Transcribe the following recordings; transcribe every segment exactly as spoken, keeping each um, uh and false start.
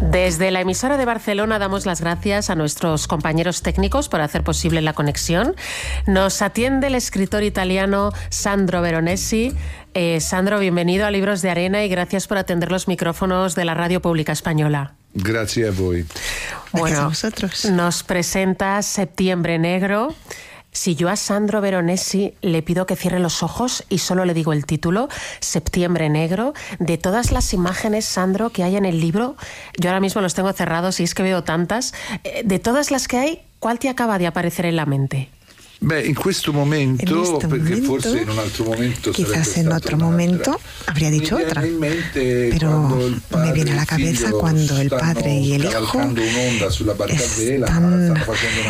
Desde la emisora de Barcelona damos las gracias a nuestros compañeros técnicos por hacer posible la conexión. Nos atiende el escritor italiano Sandro Veronesi. Eh, Sandro, bienvenido a Libros de Arena y gracias por atender los micrófonos de la Radio Pública Española. Gracias a voi. Bueno, a vosotros. Nos presenta Septiembre Negro. Si yo a Sandro Veronesi le pido que cierre los ojos y solo le digo el título, Septiembre Negro, de todas las imágenes, Sandro, que hay en el libro, yo ahora mismo los tengo cerrados y es que veo tantas, de todas las que hay, ¿cuál te acaba de aparecer en la mente? Beh, in questo momento, en este perché momento, forse in un altro momento quizás en otro momento habría dicho otra, pero me viene a la cabeza cuando el padre y el hijo están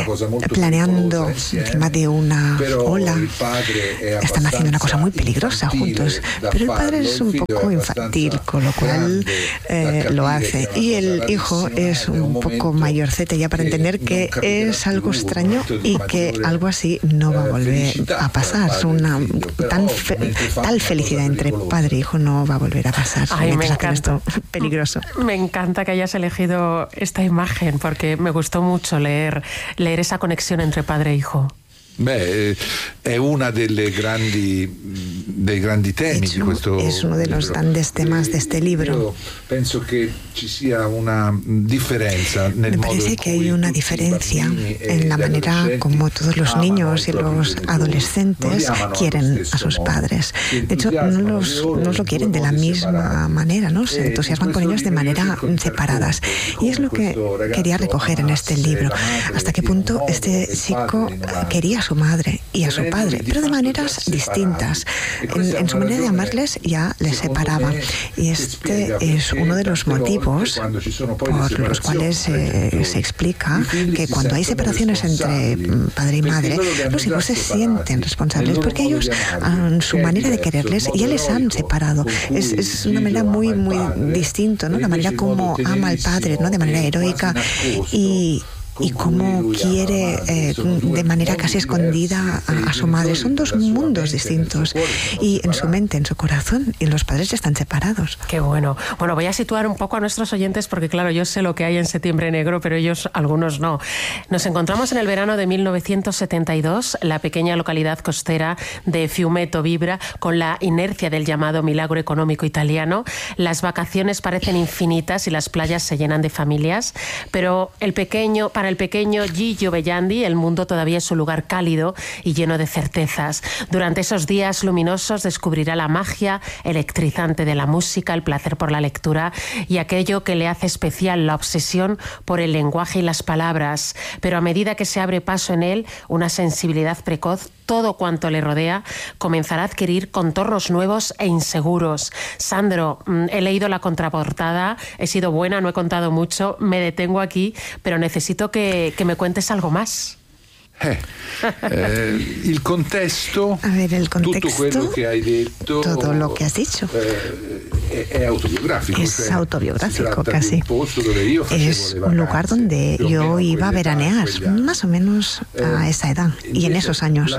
planeando encima de una ola, están haciendo una cosa muy peligrosa juntos, pero el padre es un poco infantil, con lo cual eh, lo hace, y el hijo es un poco mayorcete ya para entender que es algo extraño y que algo así no va a volver a pasar. Una tan fe, tal felicidad entre padre e hijo no va a volver a pasar. Ay, me encanta. Esto peligroso. Me encanta que hayas elegido esta imagen porque me gustó mucho leer, leer esa conexión entre padre e hijo. Beh, è una delle grandi dei grandi temi hecho, di questo es uno de los libro. grandes temas de este libro. Io penso che ci sia una differenza nel Me modo parece in que hay cui una tutti i diferencia bambini e en la gli manera adolescenti como todos los amano niños y i propri los genitori. adolescentes Non li amano quieren allo a stesso sus modo. padres. Si De hecho, no entusiasmano los, di loro no in lo due quieren de la modi misma separati. manera, ¿no? E Se in entusiasman con questo ellos de libro io manera cerco di separadas. raccontare Y es lo que come questo quería ragazzo recoger en este amasse libro. la madre Hasta qué in un punto modo este e il chico padre in un altro. quería a su madre y a su padre, pero de maneras distintas. En, en su manera de amarles ya les separaba. Y este es uno de los motivos por los cuales eh, se explica que cuando hay separaciones entre padre y madre, los hijos se sienten responsables porque ellos, en su manera de quererles, ya les han separado. Es, es una manera muy, muy distinta, ¿no? La manera como ama al padre, ¿no? De manera heroica y y cómo quiere eh, de manera casi escondida a, a su madre. Son dos mundos distintos y en su mente, en su corazón, y los padres ya están separados. Qué bueno. Bueno, voy a situar un poco a nuestros oyentes porque claro, yo sé lo que hay en Septiembre Negro, pero ellos, algunos no. Nos encontramos en el verano de mil novecientos setenta y dos, la pequeña localidad costera de Fiumeto vibra con la inercia del llamado milagro económico italiano. Las vacaciones parecen infinitas y las playas se llenan de familias, pero el pequeño, para el pequeño Gigio Bellandi, el mundo todavía es un lugar cálido y lleno de certezas. Durante esos días luminosos descubrirá la magia electrizante de la música, el placer por la lectura y aquello que le hace especial, la obsesión por el lenguaje y las palabras. Pero a medida que se abre paso en él una sensibilidad precoz, todo cuanto le rodea comenzará a adquirir contornos nuevos e inseguros. Sandro, he leído la contraportada, he sido buena, no he contado mucho, me detengo aquí, pero necesito que Que, que me cuentes algo más. Eh, eh, il contesto, a ver, el contexto, tutto quello che hai detto, todo lo que has dicho, eh, è, è autobiográfico. Es cioè, autobiográfico casi. Un dove io es un lugar donde yo iba a veranear, más o menos a esa edad y en esos años.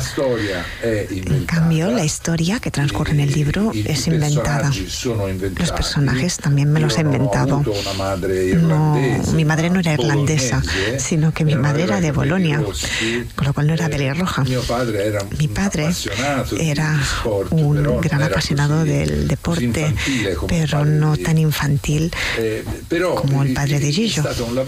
En cambio, la historia que transcurre en el libro es inventada. Los personajes también me los he inventado. No, mi madre no era irlandesa, sino que mi madre era de Bolonia, con lo cual no era pelirroja. Mi padre era un gran apasionado del deporte, pero no tan infantil como el padre de Gigio.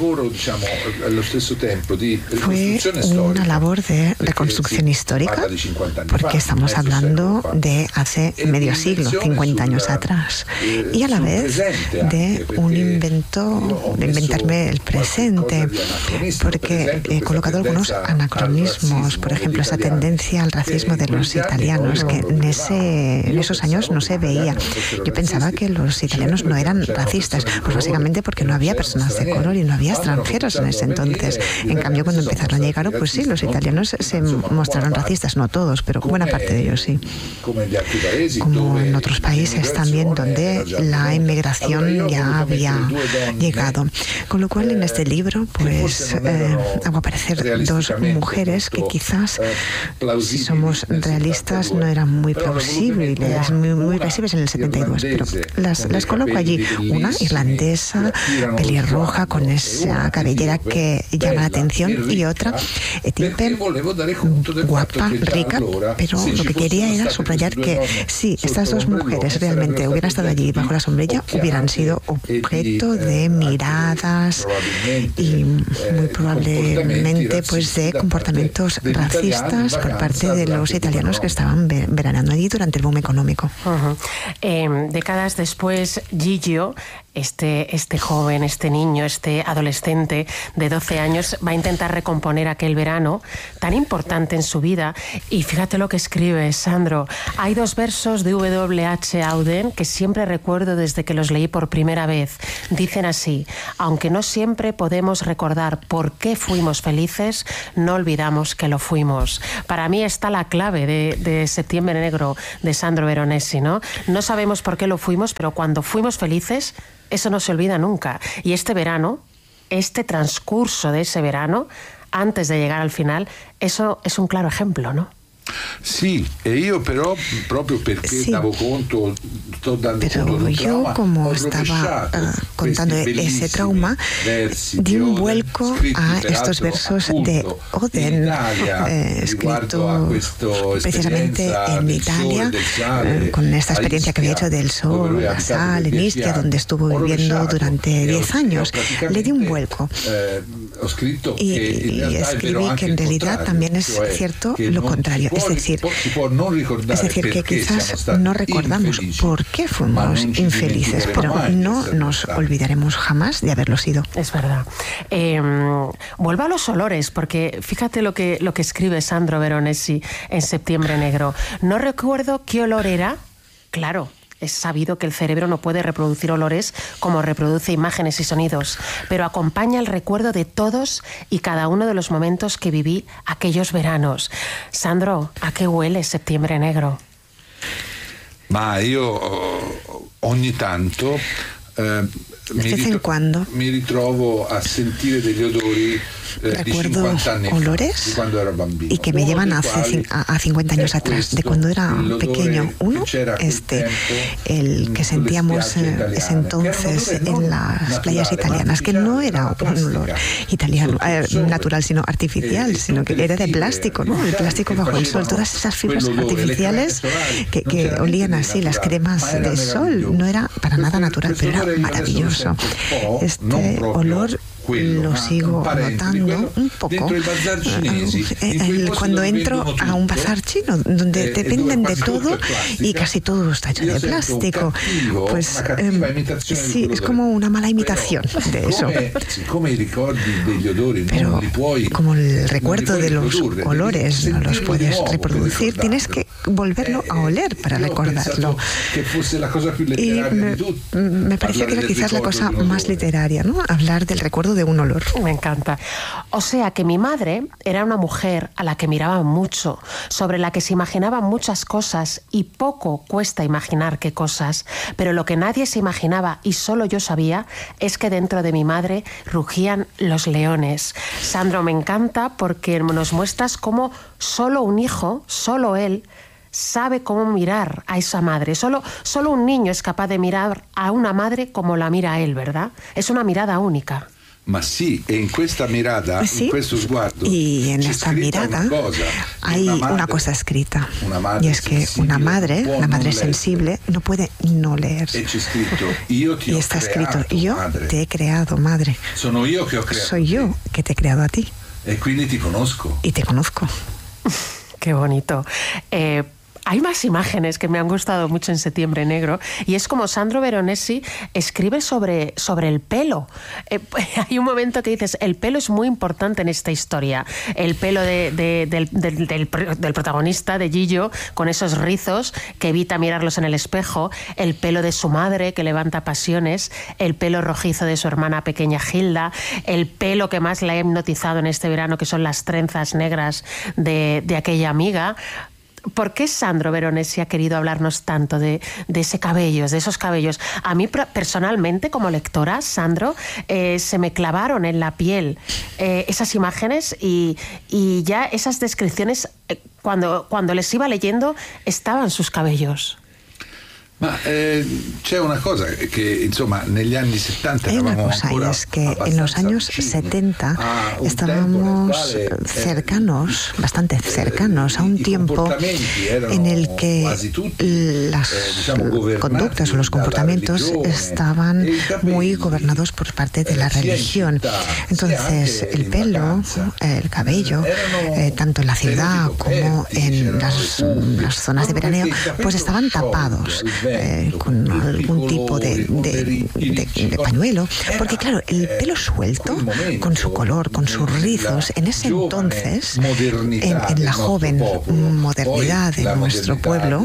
Fue una labor de reconstrucción histórica, porque estamos hablando de hace medio siglo, cincuenta años atrás, y a la vez de un invento, de inventarme el presente, porque he colocado algunos anacronismos, por ejemplo, esa tendencia al racismo de los italianos, que en, ese, en esos años no se veía. Yo pensaba que los italianos no eran racistas, pues básicamente porque no había personas de color y no había extranjeros en ese entonces. En cambio, cuando empezaron a llegar, pues sí, los italianos se mostraron racistas, no todos, pero buena parte de ellos sí. Como en otros países también, donde la inmigración ya había llegado. Con lo cual, en este libro, pues eh, hago aparecer dos mujeres mujeres que quizás, si somos realistas, no eran muy plausibles, muy, muy visibles en el setenta y dos, pero las, las coloco allí. Una irlandesa, pelirroja, con esa cabellera que llama la atención, y otra etíope, guapa, rica, pero lo que quería era subrayar que si estas dos mujeres realmente hubieran estado allí bajo la sombrilla, hubieran sido objeto de miradas y muy probablemente pues de comportamientos racistas por parte de los italianos que estaban veraneando allí durante el boom económico. Uh-huh. Eh, décadas después, Gigio, este, este joven, este niño, este adolescente de doce años, va a intentar recomponer aquel verano tan importante en su vida. Y fíjate lo que escribe Sandro. Hay dos versos de W H Auden que siempre recuerdo desde que los leí por primera vez. Dicen así: aunque no siempre podemos recordar por qué fuimos felices, no olvidamos que lo fuimos. Para mí está la clave de, de Septiembre Negro de Sandro Veronesi, ¿no? No sabemos por qué lo fuimos, pero cuando fuimos felices, eso no se olvida nunca. Y este verano, este transcurso de ese verano, antes de llegar al final, eso es un claro ejemplo, ¿no? Sì, e io però proprio perché sì. davo conto, sto dando Pero conto yo, trauma, como estaba uh, contando ese trauma, di un vuelco a estos versos de Oden, eh, escrito precisamente en Italia, eh, con esta experiencia que había hecho del sol, la sal, en Ischia, donde estuvo viviendo durante diez años. Le di un vuelco y, y escribí que en realidad también es cierto lo contrario. Es decir, es decir, que quizás no recordamos por qué fuimos infelices, pero no nos olvidaremos jamás de haberlo sido. Es verdad. Eh, vuelvo a los olores, porque fíjate lo que, lo que escribe Sandro Veronesi en Septiembre Negro. No recuerdo qué olor era, claro. Es sabido que el cerebro no puede reproducir olores como reproduce imágenes y sonidos, pero acompaña el recuerdo de todos y cada uno de los momentos que viví aquellos veranos. Sandro, ¿a qué huele Septiembre Negro? Ma io ogni tanto eh, mi, ritro- mi ritrovo a sentire degli odori recuerdo olores y que me llevan hace, a cincuenta años atrás, de cuando era pequeño. Uno, este, el que sentíamos ese entonces en las playas italianas, que no era un olor italiano, eh, natural, sino artificial, sino que era de plástico, ¿no? El plástico bajo el sol, todas esas fibras artificiales que, que olían así, las cremas de sol, no era para nada natural, pero era maravilloso. Este olor lo sigo notando un poco cuando entro a un bazar chino donde te venden de todo y casi todo está hecho de plástico. Pues eh, sí, es como una mala imitación de eso. Pero como el recuerdo de los olores no los puedes reproducir, tienes que volverlo a oler para recordarlo. Y me, me pareció que era quizás la cosa más literaria, ¿no? Hablar del recuerdo de un olor. Me encanta. O sea que mi madre era una mujer a la que miraba mucho, sobre la que se imaginaban muchas cosas y poco cuesta imaginar qué cosas, pero lo que nadie se imaginaba y solo yo sabía es que dentro de mi madre rugían los leones. Sandro, me encanta porque nos muestras cómo solo un hijo, solo él, sabe cómo mirar a esa madre. Solo, solo un niño es capaz de mirar a una madre como la mira a él, ¿verdad? Es una mirada única. Ma sì, e in questa mirada, sí, in questo sguardo, y en esta mirada cosa, hay una, madre, una cosa escrita, una y es que una madre, la madre no sensible, no puede no leer. Scritto, io ti y está escrito, yo madre. te he creado, madre. Sono io che ho creato Soy yo te. que te he creado a ti. E quindi ti conosco. Y te conozco. Qué bonito. Eh, Hay más imágenes que me han gustado mucho en Septiembre Negro, y es como Sandro Veronesi escribe sobre, sobre el pelo. Eh, hay un momento que dices, el pelo es muy importante en esta historia. El pelo de, de, del, del, del, del protagonista, de Gigio, con esos rizos que evita mirarlos en el espejo, el pelo de su madre que levanta pasiones, el pelo rojizo de su hermana pequeña Hilda, el pelo que más la ha hipnotizado en este verano, que son las trenzas negras de, de aquella amiga. ¿por qué Sandro Veronesi ha querido hablarnos tanto de, de ese cabello, de esos cabellos? A mí personalmente, como lectora, Sandro, eh, se me clavaron en la piel eh, esas imágenes y, y ya esas descripciones, eh, cuando, cuando les iba leyendo, estaban sus cabellos. Ma eh, c'è una cosa che insomma negli anni settanta hay una cosa, y es que en los años setenta estábamos cercanos, bastante cercanos a un tiempo en el que las conductas o los comportamientos estaban muy gobernados por parte de la religión. Entonces el pelo, el cabello, eh, tanto en la ciudad como en las, las zonas de veraneo, pues estaban tapados Eh, con algún tipo de, de, de, de pañuelo, porque claro, el pelo suelto, con su color, con sus rizos, en ese entonces, en, en la joven modernidad de nuestro pueblo,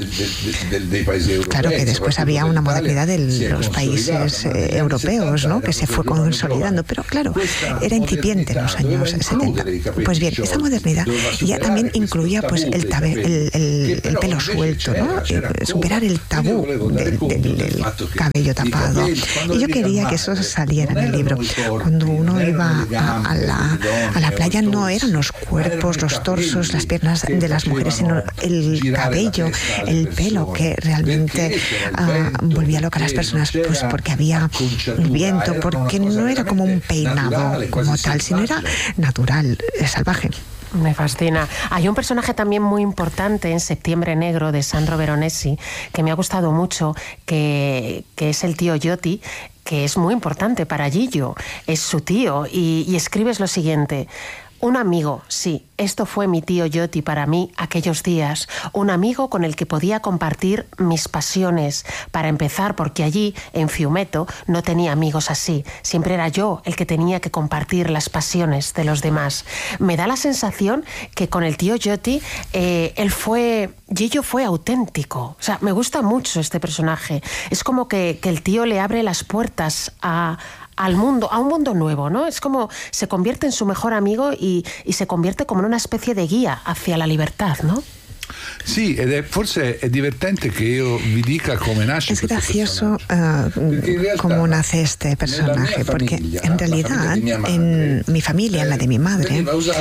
claro que después había una modernidad de los países eh, europeos, ¿no?, que se fue consolidando, pero claro, era incipiente en los años setenta. Pues bien, esa modernidad ya también incluía pues el, tabe, el, el, el pelo suelto, ¿no?, superar el tabú Del, del, del cabello tapado. Y yo quería que eso saliera en el libro. Cuando uno iba a, a, la, a la playa, no eran los cuerpos, los torsos, las piernas de las mujeres, sino el cabello, el pelo que realmente uh, volvía loca a las personas, pues porque había viento, porque no era como un peinado como tal, sino era natural, salvaje. Me fascina. Hay un personaje también muy importante en Septiembre Negro de Sandro Veronesi que me ha gustado mucho, que, que es el tío Yotti, que es muy importante para Gillo. Es su tío y, y escribes lo siguiente: un amigo, sí, esto fue mi tío Yotti para mí aquellos días, un amigo con el que podía compartir mis pasiones. Para empezar, porque allí, en Fiumeto, no tenía amigos así. Siempre era yo el que tenía que compartir las pasiones de los demás. Me da la sensación que con el tío Yotti, eh, él fue... Gillo fue auténtico. O sea, me gusta mucho este personaje. Es como que, que el tío le abre las puertas a... al mundo, a un mundo nuevo, ¿no? Es como se convierte en su mejor amigo y, y se convierte como en una especie de guía hacia la libertad, ¿no? Sì, ed è forse è divertente che io vi dica come nasce. Es gracioso uh, cómo nace este personaje, porque en realidad en mi familia, en la de mi madre,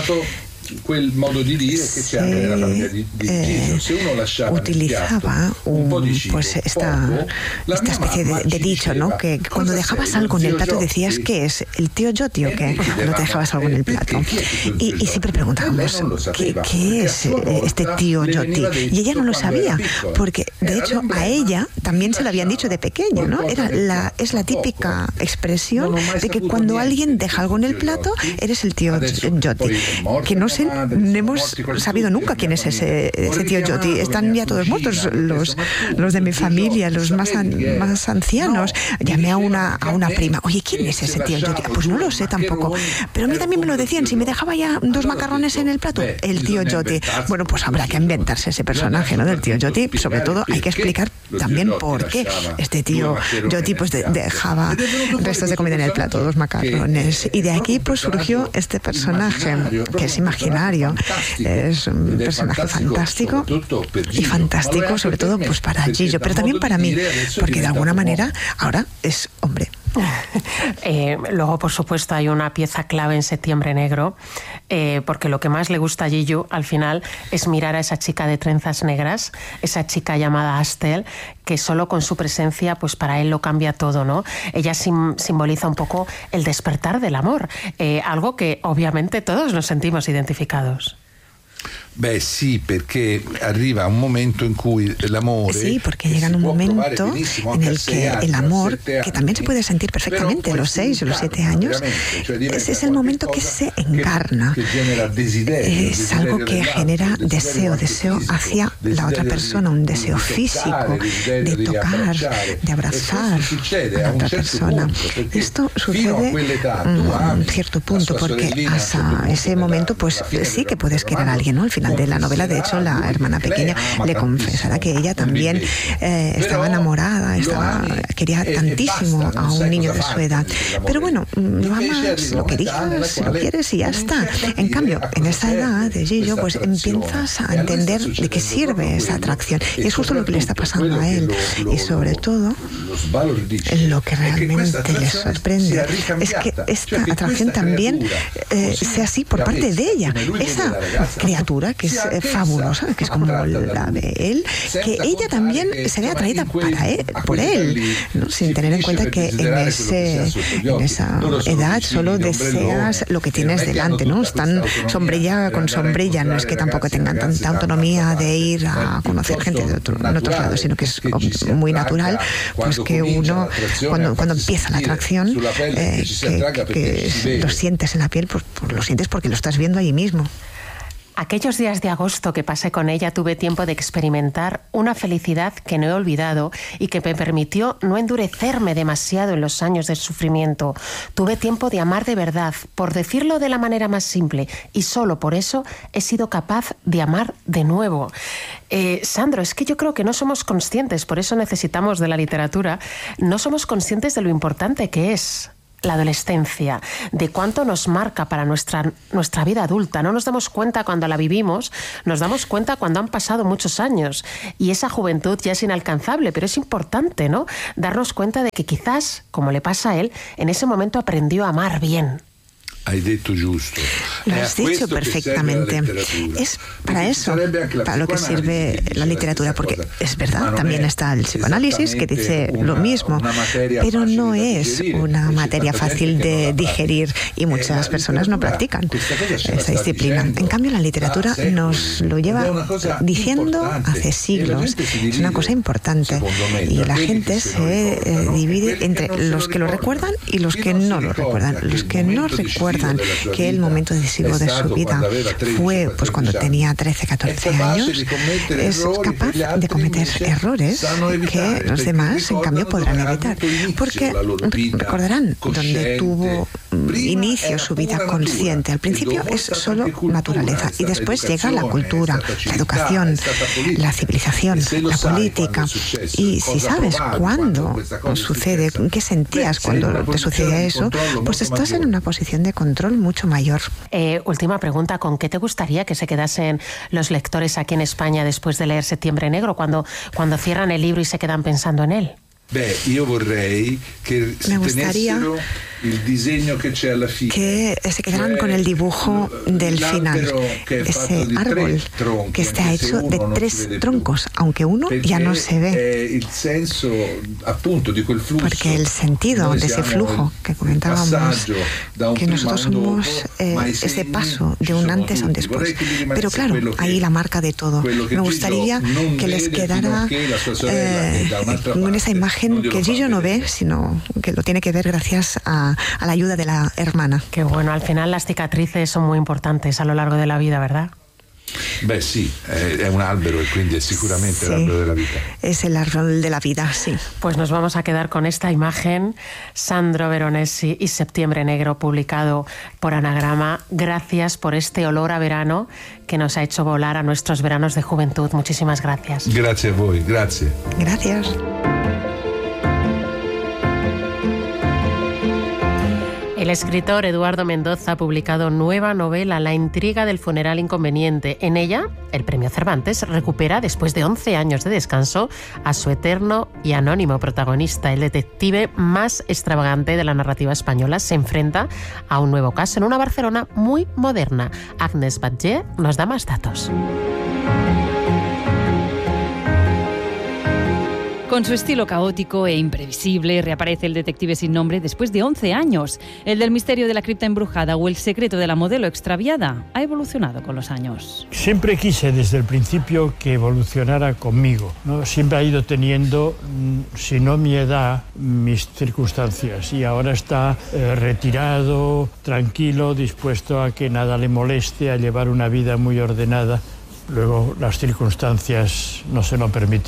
quel modo di dire che c'è anche nella famiglia di, di Gillo. Se uno lasciava utilizaba un, un pues esta, esta especie de, de dicho, ¿no?, que cuando dejabas algo en el plato decías, ¿qué es? ¿El tío Yotti o qué? Cuando te dejabas algo en el plato. Y, y siempre preguntábamos, ¿qué, ¿qué es este tío Yotti? Y ella no lo sabía, porque de hecho a ella también se lo habían dicho de pequeño, ¿no? Era la, es la típica expresión de que cuando alguien deja algo en el plato, eres el tío Yotti, que no no hemos sabido nunca quién es ese, ese tío Yotti. Están ya todos muertos, los, los de mi familia, los más, an, más ancianos. Llamé a una, a una prima, oye, ¿quién es ese tío Yotti? Pues no lo sé tampoco, pero a mí también me lo decían, si me dejaba ya dos macarrones en el plato, el tío Yotti. Bueno, pues habrá que inventarse ese personaje, ¿no?, del tío Yotti. Sobre todo hay que explicar también por qué este tío Yotti pues de, dejaba restos de comida en el plato, dos macarrones. Y de aquí pues surgió este personaje, que es imaginario. Es un personaje fantástico y fantástico sobre todo pues para Gillo, pero también para mí, porque de alguna manera ahora es hombre. Eh, luego, por supuesto, hay una pieza clave en Septiembre Negro, eh, porque lo que más le gusta a Gillo al final es mirar a esa chica de trenzas negras, esa chica llamada Astel, que solo con su presencia, pues para él lo cambia todo, ¿no? Ella sim- simboliza un poco el despertar del amor, eh, algo que obviamente todos nos sentimos identificados. Beh sì, perché arriva un momento in cui l'amore sí, porque llega un momento en el que el amor, que también se puede sentir perfectamente a los seis o los siete años, ese es el momento que se encarna, es algo que genera deseo, deseo hacia la otra persona, un deseo físico de tocar, de abrazar a la otra persona. Esto sucede a un cierto punto, porque hasta ese momento pues sí que puedes querer a alguien, ¿no? Al final final de la novela, de hecho, la hermana pequeña le confesará que ella también eh, estaba enamorada, estaba, quería tantísimo a un niño de su edad. Pero bueno, lo amas, lo querías, lo quieres y ya está. En cambio, en esa edad de Gillo, pues empiezas a entender de qué sirve esa atracción. Y es justo lo que le está pasando a él. Y sobre todo, lo que realmente le sorprende es que esta atracción también eh, sea así por parte de ella. Esa criatura que es eh, fabulosa, que es como la ve él, que ella también se ve atraída para él, por él, ¿no? Sin tener en cuenta que en, ese, en esa edad solo deseas lo que tienes delante, ¿no? Están sombrilla con sombrilla, no es que tampoco tengan tanta autonomía de ir a conocer gente de otro, en otros lados, sino que es muy natural, pues que uno, cuando, cuando empieza la atracción, eh, que, que lo sientes en la piel, pues, pues lo sientes porque lo estás viendo allí mismo. Aquellos días de agosto que pasé con ella tuve tiempo de experimentar una felicidad que no he olvidado y que me permitió no endurecerme demasiado en los años del sufrimiento. Tuve tiempo de amar de verdad, por decirlo de la manera más simple, y solo por eso he sido capaz de amar de nuevo. Eh, Sandro, es que yo creo que no somos conscientes, por eso necesitamos de la literatura, no somos conscientes de lo importante que es la adolescencia, de cuánto nos marca para nuestra, nuestra vida adulta. No nos damos cuenta cuando la vivimos, nos damos cuenta cuando han pasado muchos años y esa juventud ya es inalcanzable, pero es importante, ¿no? Darnos cuenta de que quizás, como le pasa a él, en ese momento aprendió a amar bien. Hai detto giusto. Lo has dicho perfectamente. Es para eso, para lo que sirve la literatura, porque es verdad, también está el psicoanálisis que dice lo mismo, pero no es una materia fácil de digerir y muchas personas no practican esta disciplina. En cambio, la literatura nos lo lleva diciendo hace siglos. Es una cosa importante y la gente se eh, divide entre los que lo recuerdan y los que no lo recuerdan. Los que no recuerdan que el momento decisivo de su vida fue pues cuando tenía trece, catorce años, es capaz de cometer errores que los demás en cambio podrán evitar, porque recordarán donde tuvo inicio su vida consciente. Al principio es solo naturaleza y después llega la cultura, la educación, la civilización, la política. Y si sabes cuándo sucede, qué sentías cuando te sucedía eso, pues estás en una posición de control mucho mayor. Eh, última pregunta, ¿con qué te gustaría que se quedasen los lectores aquí en España después de leer Septiembre Negro, cuando, cuando cierran el libro y se quedan pensando en él? Beh, io vorrei che Me gustaría il disegno che c'è alla fine, que se quedaran con el dibujo del final, ese árbol que está hecho de tres troncos, aunque uno ya no se ve, porque el sentido de ese flujo que comentábamos, que nosotros somos eh, ese paso de un antes a un después, pero claro, ahí la marca de todo. Me gustaría que les quedara eh, con esa imagen que Gillo no ve, sino que lo tiene que ver gracias a, a la ayuda de la hermana. Qué bueno, al final las cicatrices son muy importantes a lo largo de la vida, ¿verdad? Beh sì, è un albero e quindi è sicuramente sí, l'albero della vita. Es el árbol de la vida, sí. Pues nos vamos a quedar con esta imagen, Sandro Veronesi y Septiembre Negro, publicado por Anagrama. Gracias por este olor a verano que nos ha hecho volar a nuestros veranos de juventud. Muchísimas gracias. Grazie a voi, grazie. Gracias. El escritor Eduardo Mendoza ha publicado nueva novela, La intriga del funeral inconveniente. En ella, el premio Cervantes recupera, después de once años de descanso, a su eterno y anónimo protagonista. El detective más extravagante de la narrativa española se enfrenta a un nuevo caso en una Barcelona muy moderna. Agnes Batlle nos da más datos. Con su estilo caótico e imprevisible, reaparece el detective sin nombre después de once años. El del misterio de la cripta embrujada o el secreto de la modelo extraviada ha evolucionado con los años. Siempre quise desde el principio que evolucionara conmigo, ¿no? Siempre ha ido teniendo, si no mi edad, mis circunstancias. Y ahora está eh, retirado, tranquilo, dispuesto a que nada le moleste, a llevar una vida muy ordenada. Luego las circunstancias no se lo permitirán.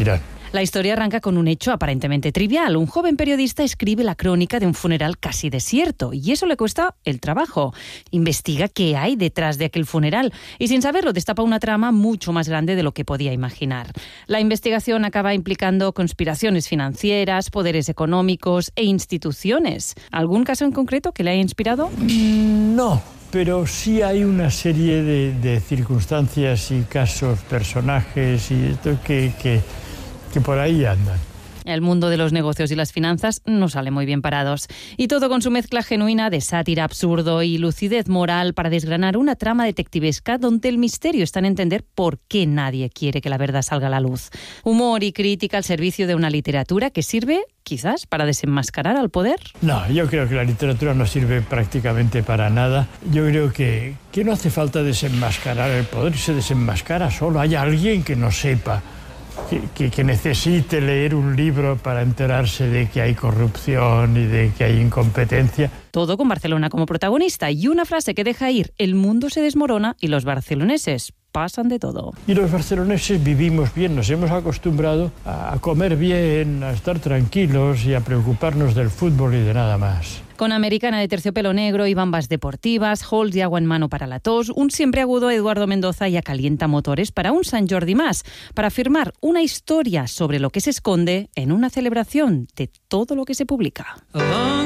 La historia arranca con un hecho aparentemente trivial. Un joven periodista escribe la crónica de un funeral casi desierto y eso le cuesta el trabajo. Investiga qué hay detrás de aquel funeral y sin saberlo destapa una trama mucho más grande de lo que podía imaginar. La investigación acaba implicando conspiraciones financieras, poderes económicos e instituciones. ¿Algún caso en concreto que le haya inspirado? No. Pero sí hay una serie de, de circunstancias y casos, personajes y esto que, que, que por ahí andan. El mundo de los negocios y las finanzas no sale muy bien parados. Y todo con su mezcla genuina de sátira, absurdo y lucidez moral para desgranar una trama detectivesca donde el misterio está en entender por qué nadie quiere que la verdad salga a la luz. Humor y crítica al servicio de una literatura que sirve, quizás, para desenmascarar al poder. No, yo creo que la literatura no sirve prácticamente para nada. Yo creo que, que no hace falta desenmascarar el poder, se desenmascara solo. Hay alguien que no sepa. Que, que, que necesite leer un libro para enterarse de que hay corrupción y de que hay incompetencia. Todo con Barcelona como protagonista y una frase que deja ir: el mundo se desmorona y los barceloneses pasan de todo. Y los barceloneses vivimos bien, nos hemos acostumbrado a comer bien, a estar tranquilos y a preocuparnos del fútbol y de nada más. Con Americana de terciopelo negro y bambas deportivas, halls y agua en mano para la tos, un siempre agudo Eduardo Mendoza ya calienta motores para un Sant Jordi más, para firmar una historia sobre lo que se esconde en una celebración de todo lo que se publica.